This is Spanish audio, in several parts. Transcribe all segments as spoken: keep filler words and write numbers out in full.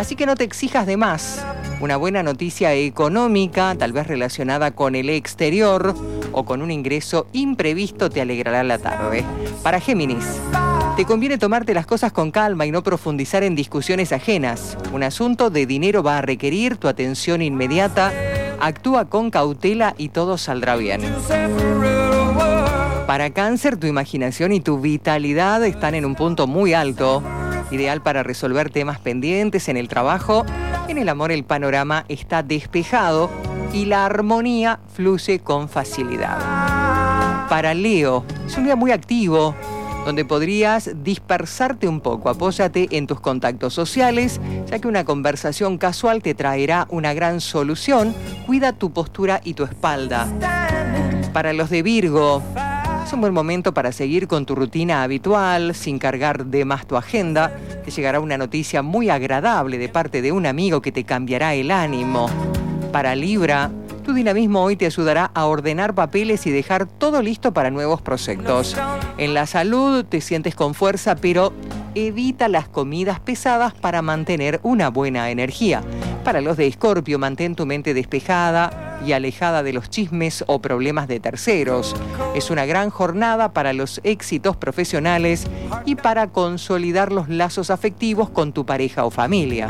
Así que no te exijas de más. Una buena noticia económica, tal vez relacionada con el exterior o con un ingreso imprevisto, te alegrará la tarde. Para Géminis, te conviene tomarte las cosas con calma y no profundizar en discusiones ajenas. Un asunto de dinero va a requerir tu atención inmediata. Actúa con cautela y todo saldrá bien. Para Cáncer, tu imaginación y tu vitalidad están en un punto muy alto. Ideal para resolver temas pendientes en el trabajo. En el amor, el panorama está despejado y la armonía fluye con facilidad. Para Leo, es un día muy activo, donde podrías dispersarte un poco. Apóyate en tus contactos sociales, ya que una conversación casual te traerá una gran solución. Cuida tu postura y tu espalda. Para los de Virgo, es un buen momento para seguir con tu rutina habitual, sin cargar de más tu agenda. Te llegará una noticia muy agradable de parte de un amigo que te cambiará el ánimo. Para Libra, tu dinamismo hoy te ayudará a ordenar papeles y dejar todo listo para nuevos proyectos. En la salud te sientes con fuerza, pero evita las comidas pesadas para mantener una buena energía. Para los de Escorpio, mantén tu mente despejada y alejada de los chismes o problemas de terceros. Es una gran jornada para los éxitos profesionales y para consolidar los lazos afectivos con tu pareja o familia.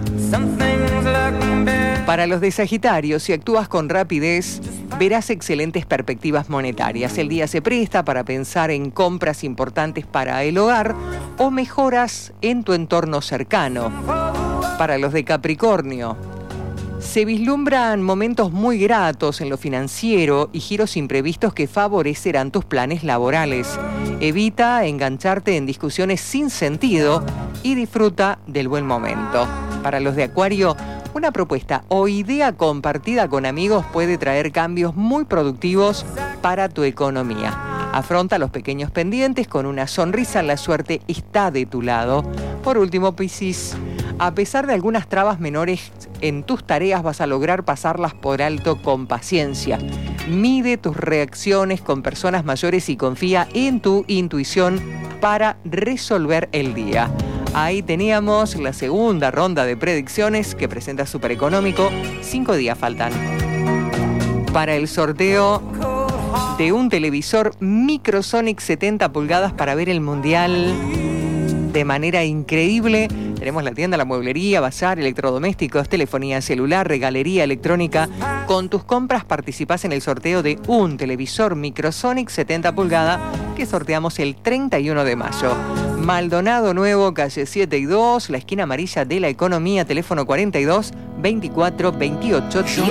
Para los de Sagitario, si actúas con rapidez, verás excelentes perspectivas monetarias. El día se presta para pensar en compras importantes para el hogar o mejoras en tu entorno cercano. Para los de Capricornio, se vislumbran momentos muy gratos en lo financiero y giros imprevistos que favorecerán tus planes laborales. Evita engancharte en discusiones sin sentido y disfruta del buen momento. Para los de Acuario, una propuesta o idea compartida con amigos puede traer cambios muy productivos para tu economía. Afronta los pequeños pendientes con una sonrisa, la suerte está de tu lado. Por último, Piscis, a pesar de algunas trabas menores en tus tareas, vas a lograr pasarlas por alto con paciencia. Mide tus reacciones con personas mayores y confía en tu intuición para resolver el día. Ahí teníamos la segunda ronda de predicciones que presenta Supereconómico. Cinco días faltan para el sorteo de un televisor Microsonic setenta pulgadas para ver el Mundial de manera increíble. Tenemos la tienda, la mueblería, bazar, electrodomésticos, telefonía celular, regalería electrónica. Con tus compras participás en el sorteo de un televisor Microsonic setenta pulgadas que sorteamos el treinta y uno de mayo. Maldonado Nuevo, calle siete y dos, la esquina amarilla de la Economía, teléfono cuarenta y dos, veinticuatro, veintiocho.